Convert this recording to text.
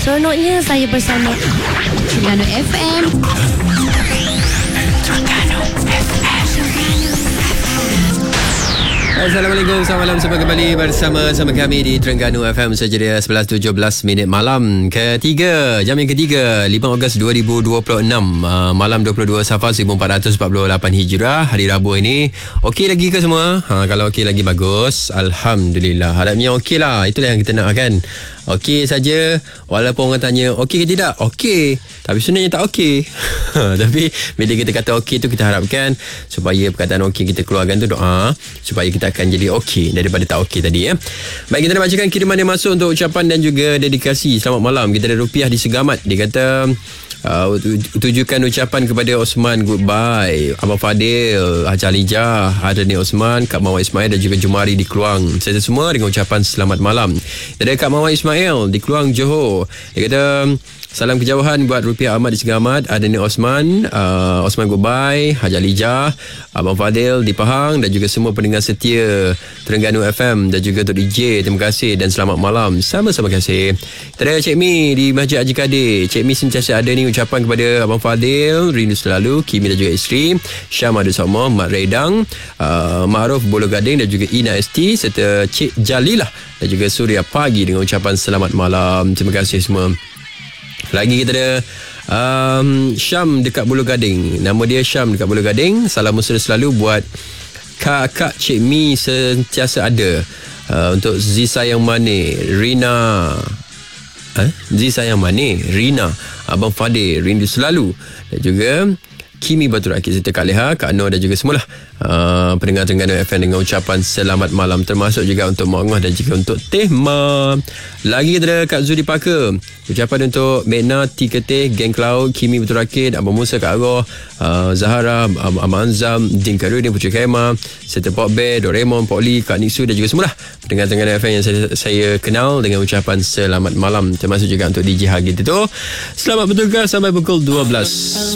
Seronoknya saya bersama Terengganu FM. Assalamualaikum, selamat malam, sampai kembali bersama kami di Terengganu FM saja 11.17 malam ketiga, jam yang ketiga 5 Ogos 2026, malam 22 Safar 1448 Hijrah, hari Rabu ini. Okey lagi ke semua? Kalau okey lagi bagus, Alhamdulillah. Harapnya okey lah, itulah yang kita nak kan. Okey saja, walaupun orang tanya okey ke tidak, okey, tapi sebenarnya tak okey. Tapi bila kita kata okey tu, kita harapkan supaya perkataan okey kita keluarkan tu doa supaya kita akan jadi okey daripada tak okey tadi ya. Baik, kita nak bacakan kiriman yang masuk untuk ucapan dan juga dedikasi. Selamat malam. Kita ada Rupiah di Segamat. Dia kata tujukan ucapan kepada Osman Goodbye, Abang Fadil, Haji Alijah, Adani Osman, Kak Mawar Ismail dan juga Jumari di Keluang. Saya semua dengan ucapan selamat malam. Ada Kak Mawar Ismail di Keluang, Johor. Dia kata salam kejauhan buat Rupiah Ahmad di Segamat, Adani Osman, Osman Goodbye, Haji Alijah, Abang Fadil di Pahang dan juga semua pendengar setia Terengganu FM dan juga untuk DJ. Terima kasih dan selamat malam. Sama-sama kasih. Kita ada Cik Mi di Masjid Haji Kadir. Cik Mi sentiasa ada ni ucapan kepada Abang Fadil, rindu selalu, Kimi dan juga isteri, Syam Adu Somo, Mak Redang, Ma'ruf Bolo Gading dan juga Ina ST serta Cik Jalilah dan juga Surya Pagi dengan ucapan selamat malam. Terima kasih semua. Lagi kita ada Syam dekat Bulu Gading. Nama dia Syam dekat Bulu Gading. Salam mesra selalu buat kakak Cik Mi sentiasa ada. Untuk Zisa yang Mane, Rina, Zisa yang Mane, Rina, Abang Fadil, rindu selalu, dan juga Kimi Batu Rakit serta Kak Leha, Kak Nur dan juga semualah pendengar Terengganu FM dengan ucapan selamat malam, termasuk juga untuk Mak Ngah dan juga untuk Tehma. Lagi kita ada Kak Zudi Parker, ucapan untuk Mekna T Ketih, Geng Cloud, Kimi Batu Rakit, Abang Musa, Kak Aroh, Zahara, Abang Anzam, Din Karudin, Putri Khaimah serta Pok Bear, Doraemon, Pok Lee, Kak Niksu dan juga semualah pendengar Terengganu FM yang saya kenal dengan ucapan selamat malam, termasuk juga untuk DJ Hagit itu. Selamat bertugas sampai pukul 12.